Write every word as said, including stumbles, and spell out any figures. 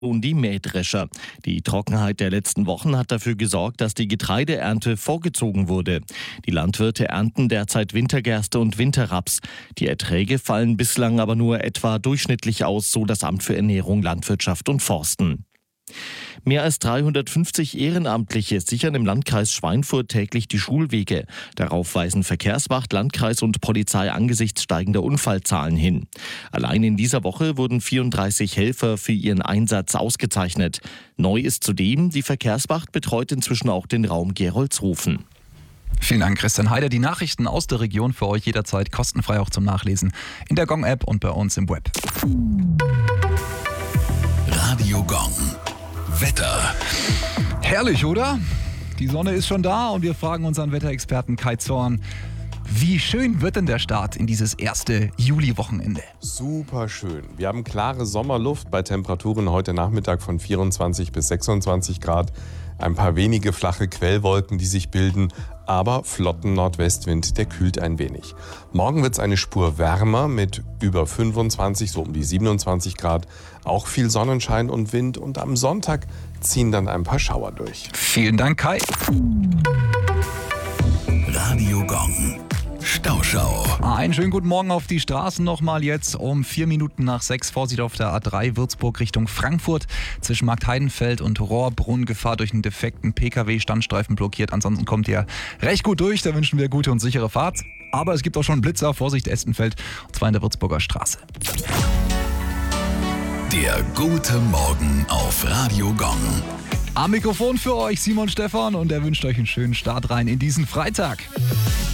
Und die Mähdrescher. Die Trockenheit der letzten Wochen hat dafür gesorgt, dass die Getreideernte vorgezogen wurde. Die Landwirte ernten derzeit Wintergerste und Winterraps. Die Erträge fallen bislang aber nur etwa durchschnittlich aus, so das Amt für Ernährung, Landwirtschaft und Forsten. Mehr als dreihundertfünfzig Ehrenamtliche sichern im Landkreis Schweinfurt täglich die Schulwege. Darauf weisen Verkehrswacht, Landkreis und Polizei angesichts steigender Unfallzahlen hin. Allein in dieser Woche wurden vierunddreißig Helfer für ihren Einsatz ausgezeichnet. Neu ist zudem, die Verkehrswacht betreut inzwischen auch den Raum Gerolzhofen. Vielen Dank, Christian Heider. Die Nachrichten aus der Region für euch jederzeit kostenfrei auch zum Nachlesen in der Gong-App und bei uns im Web. Radio Gong. Wetter. Herrlich, oder? Die Sonne ist schon da und wir fragen unseren Wetterexperten Kai Zorn, wie schön wird denn der Start in dieses erste Juli-Wochenende? Super schön. Wir haben klare Sommerluft bei Temperaturen heute Nachmittag von vierundzwanzig bis sechsundzwanzig Grad. Ein paar wenige flache Quellwolken, die sich bilden, aber flotten Nordwestwind, der kühlt ein wenig. Morgen wird es eine Spur wärmer mit über fünfundzwanzig, so um die siebenundzwanzig Grad. Auch viel Sonnenschein und Wind und am Sonntag ziehen dann ein paar Schauer durch. Vielen Dank, Kai. Radio Gong. Stauschau. Einen schönen guten Morgen auf die Straßen nochmal jetzt um vier Minuten nach sechs. Vorsicht auf der A drei Würzburg Richtung Frankfurt. Zwischen Marktheidenfeld und Rohrbrunn Gefahr durch einen defekten Pkw, Standstreifen blockiert. Ansonsten kommt ihr recht gut durch. Da wünschen wir gute und sichere Fahrt. Aber es gibt auch schon Blitzer. Vorsicht Estenfeld. Und zwar in der Würzburger Straße. Der gute Morgen auf Radio Gong. Am Mikrofon für euch Simon Stephan und er wünscht euch einen schönen Start rein in diesen Freitag.